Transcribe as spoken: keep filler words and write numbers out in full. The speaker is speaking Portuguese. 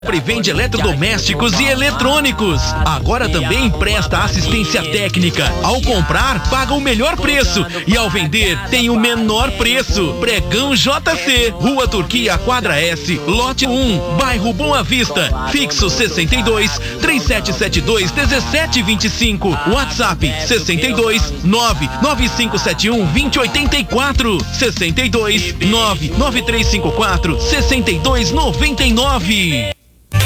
Vende eletrodomésticos e eletrônicos. Agora também presta assistência técnica. Ao comprar, paga o melhor preço e ao vender, tem o menor preço. Pregão J C, Rua Turquia, quadra S, lote um, bairro Boa Vista. Fixo sessenta e dois, três sete sete dois, um sete dois cinco. WhatsApp sessenta e dois, nove nove cinco sete um, dois zero oito quatro. sessenta e dois, nove nove três cinco quatro, sessenta e dois noventa e nove.